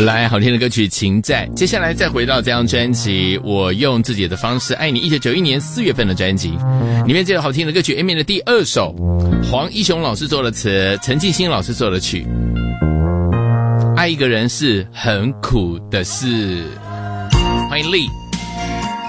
来，好听的歌曲《情债》，接下来再回到这张专辑，我用自己的方式爱你，1991年4月份的专辑，里面这个好听的歌曲 A 面的第2首，黄一雄老师做的词，陈静心老师做的曲。爱一个人是很苦的事。欢迎丽。